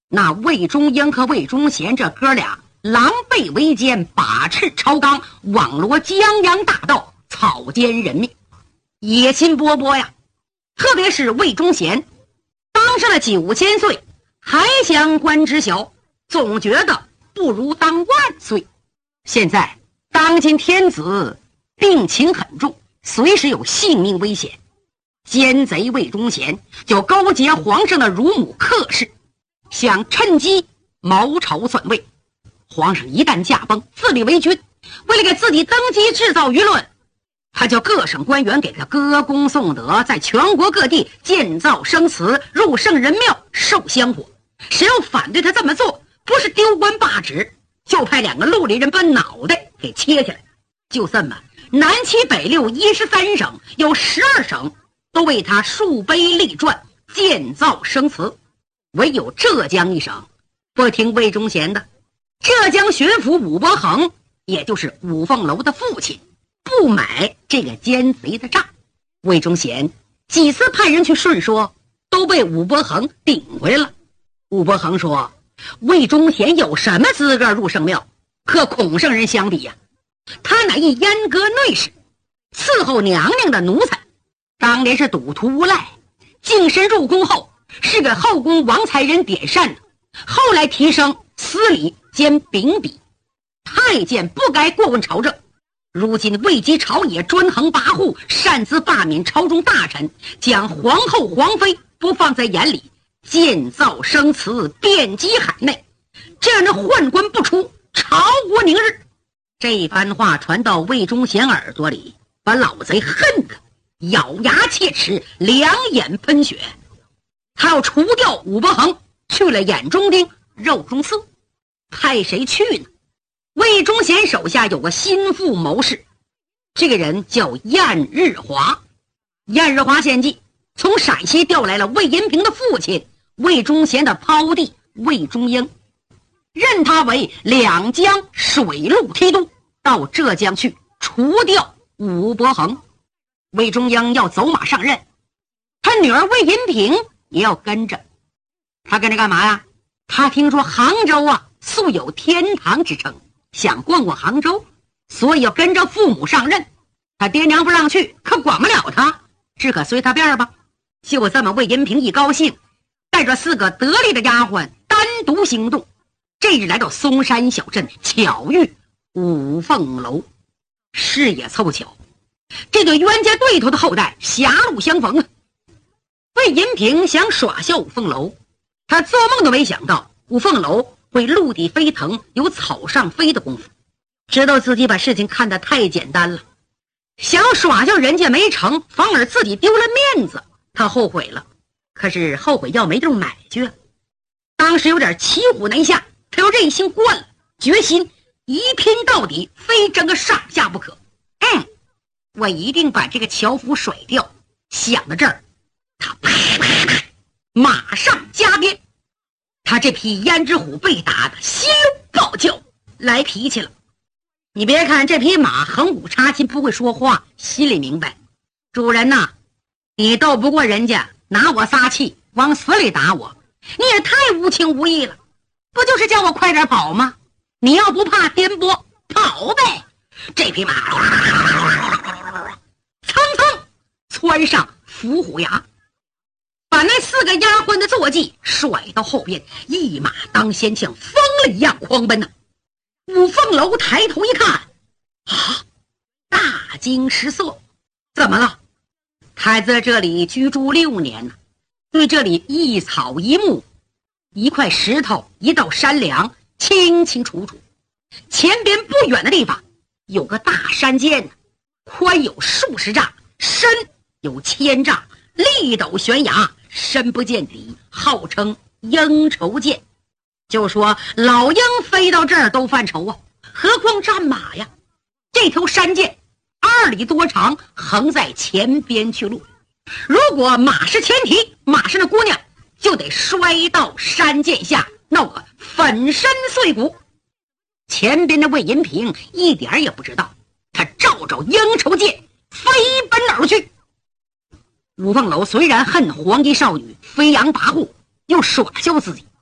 那魏忠英和魏忠贤这哥俩狼狈为奸，把持朝纲，网罗江洋大盗，草菅人命，野心勃勃呀。特别是魏忠贤当上了9000岁，还想官职小，总觉得不如当万岁。现在当今天子病情很重，随时有性命危险，奸贼魏忠贤就勾结皇上的乳母客氏，想趁机谋朝篡位。皇上一旦驾崩，自立为君，为了给自己登基制造舆论，他叫各省官员给他歌功颂德，在全国各地建造生祠，入圣人庙受香火。谁要反对他这么做，不是丢官罢职，就派2个绿林人把脑袋给切下来。就这么南七北六13省有12省都为他树碑立传，建造生祠，唯有浙江一省不听魏忠贤的。浙江巡抚武伯衡，也就是伍凤楼的父亲，不买这个奸贼的账。魏忠贤几次派人去顺说，都被武伯衡顶回来了。武伯衡说，魏忠贤有什么资格入圣庙，和孔圣人相比呀？他乃一阉割内侍，伺候娘娘的奴才，当年是赌徒无赖，净身入宫后是个后宫王才人点膳的，后来提升司礼兼秉笔。太监不该过问朝政，如今位极朝野，专横跋扈，擅自罢免朝中大臣，将皇后皇妃不放在眼里，建造生祠遍及海内，这样的宦官不出，朝国宁日。这番话传到魏忠贤耳朵里，把老贼恨得咬牙切齿，两眼喷血。他要除掉武伯衡，去了眼中钉，肉中刺，派谁去呢？魏忠贤手下有个心腹谋士，这个人叫晏日华。晏日华献计从陕西调来了魏银平的父亲魏忠贤的胞弟魏忠英，任他为两江水陆提督，到浙江去除掉武伯衡。魏忠英要走马上任，他女儿魏银平也要跟着。他跟着干嘛呀？他听说杭州素有天堂之称，想逛逛杭州，所以要跟着父母上任。他爹娘不让去，可管不了他，只可随他便吧。就这么，魏银平一高兴，带着4个得力的丫鬟单独行动。这日来到嵩山小镇，巧遇伍凤楼。事也凑巧，这对冤家对头的后代狭路相逢啊。魏银平想耍笑伍凤楼，他做梦都没想到伍凤楼会陆地飞腾，有草上飞的功夫，知道自己把事情看得太简单了，想要耍笑人家没成，反而自己丢了面子，他后悔了。可是后悔药没地儿买去，当时有点骑虎难下，他又任性惯了，决心一拼到底，非争个上下不可。我一定把这个樵夫甩掉。想到这儿，他啪啪啪马上加鞭。他这匹胭脂虎被打得心如暴跳，来脾气了。你别看这匹马横五插心，不会说话，心里明白，主人呐，你斗不过人家，拿我撒气，往死里打我，你也太无情无义了。不就是叫我快点跑吗？你要不怕颠簸，跑呗。这匹马蹭蹭窜上伏虎崖，把那4个丫鬟的坐骑甩到后边，一马当先，像疯了一样狂奔呢。伍凤楼抬头一看，大惊失色。怎么了？他在这里居住6年呢，对这里一草一木，一块石头，一道山梁清清楚楚。前边不远的地方有个大山涧，宽有数十丈，深有1000丈，立陡悬崖，深不见底，号称鹰愁涧。就说老鹰飞到这儿都犯愁啊，何况战马呀。这条山涧2里多长，横在前边去路，如果马是前蹄，马上的姑娘就得摔到山涧下，闹个粉身碎骨。前边的魏银平一点也不知道，他照着鹰愁涧飞奔而去。伍凤楼虽然恨黄衣少女飞扬跋扈，又耍笑自己，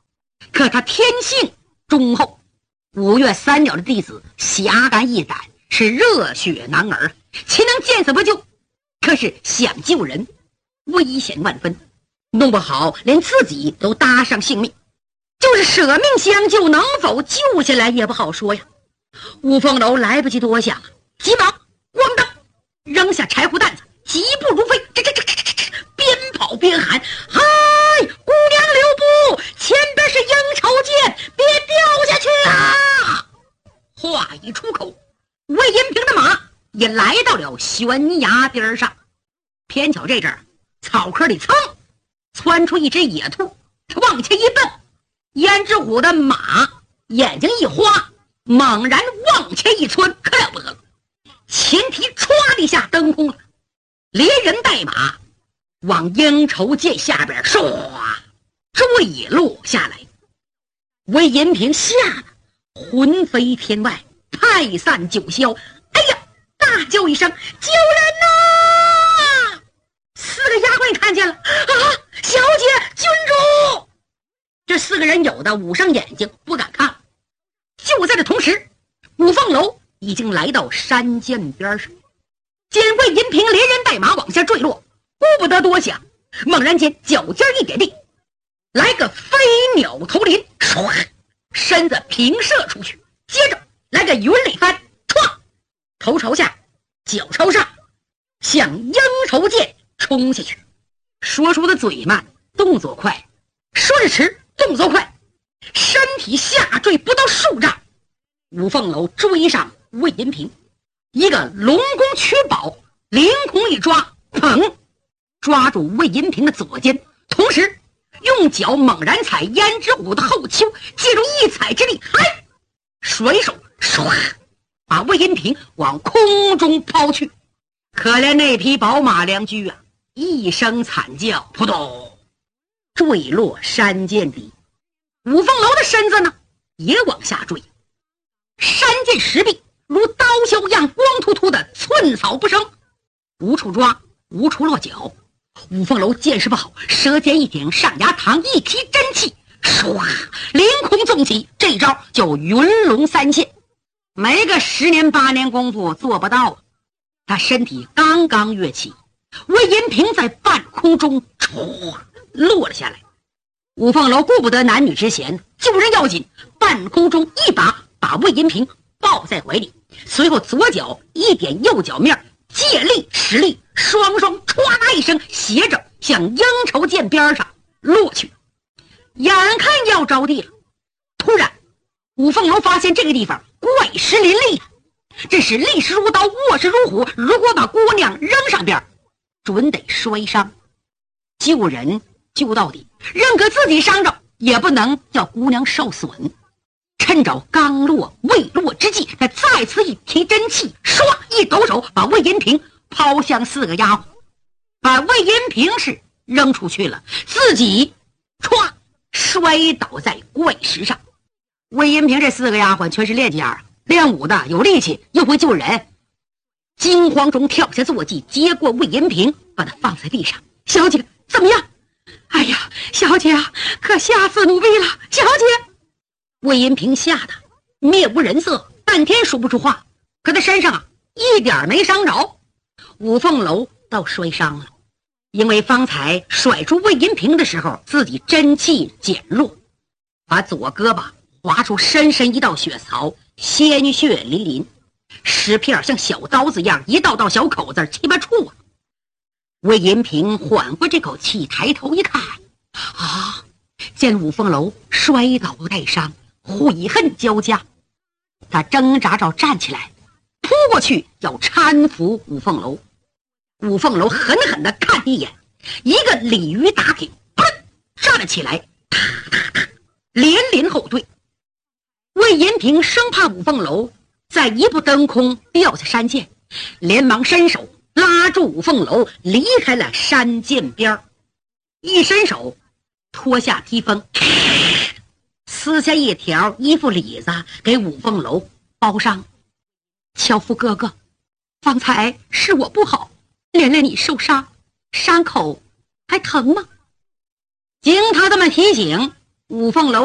可他天性忠厚，五岳三鸟的弟子侠肝义胆，是热血男儿，岂能见死不救？可是想救人，危险万分，弄不好连自己都搭上性命，就是舍命相救，能否救下来也不好说呀。吴凤楼来不及多想，急忙咣当扔下柴胡担子，疾步如飞，边跑边喊：嗨，姑娘留步，前边是应酬剑，别掉下去啊！话一出口，魏银平的马也来到了悬崖边上。偏巧这阵儿草坑里噌窜出一只野兔，他往前一蹦，胭脂虎的马眼睛一花，猛然往前一窜，可了不得了，前蹄唰的一下蹬空了，连人带马往应酬剑下边唰坠落下来。魏银平吓得魂飞天外，派散九霄，哎呀，大叫一声：救人呐！四个丫鬟看见了，啊，小姐，郡主！这四个人有的捂上眼睛不敢看。就在这同时，五凤楼已经来到山涧边上，见魏银平连人带马往下坠落，顾不得多想，猛然间脚尖一点地，来个飞鸟投林，唰，身子平射出去，接着来个云里翻，唰，头朝下，脚朝上，向应酬剑冲下去。说书的嘴慢，动作快，说着迟，动作快，身体下坠不到数丈。吴凤楼追上魏银平，一个龙弓取宝，凌空一抓，砰，抓住魏银平的左肩，同时用脚猛然踩胭脂虎的后丘，借助一踩之力，哎，甩手唰，把魏银平往空中抛去。可怜那匹宝马良驹啊，一声惨叫，扑通坠落山涧底。五凤楼的身子呢也往下坠，山涧石壁如刀削一样光秃秃的，寸草不生，无处抓，无处落脚。五凤楼见势不好，舌尖一挺，上牙膛一提真气，唰，凌空纵起，这招叫云龙三线，没个10年8年功夫做不到。他身体刚刚跃起，魏银平在半空中唰落了下来。五凤楼顾不得男女之嫌，救人要紧，半空中一把把魏银平抱在怀里，随后左脚一点右脚面，借力使力，双唰啦一声，斜着向应酬剑边上落去。眼看要着地了，突然五凤楼发现这个地方怪石林立，这是立石如刀，卧石如虎，如果把姑娘扔上边，准得摔伤。救人救到底，认可自己伤着，也不能叫姑娘受损。趁着刚落未落之际，他再次一提真气，唰一抖手，把魏银平抛向4个丫鬟，把魏银平是扔出去了，自己唰摔倒在怪石上。魏银平这4个丫鬟全是练家，练武的，有力气，又会救人，惊慌中跳下坐骑，接过魏银平，把他放在地上。小姐怎么样？哎呀，小姐啊，可吓死奴婢了，小姐！魏银平吓得面无人色，半天说不出话，可他身上啊一点没伤着。五凤楼倒摔伤了，因为方才甩出魏银平的时候，自己真气减弱，把左胳膊划出深深一道血槽，鲜血淋淋，石片像小刀子一样，一道道小口子7、8处啊。魏银平缓过这口气，抬头一看，啊，见五凤楼摔倒带伤，悔恨交加。他挣扎着站起来，扑过去要搀扶五凤楼。五凤楼狠狠地看一眼，一个鲤鱼打挺，砰，站了起来，踏踏踏，连连后退。魏银平生怕五凤楼再一步登空掉下山涧，连忙伸手拉住五凤楼，离开了山涧边，一伸手脱下披风，撕下一条衣服里子给五凤楼包上。樵夫哥哥，方才是我不好，连累你受伤，伤口还疼吗？经他这么提醒，五凤楼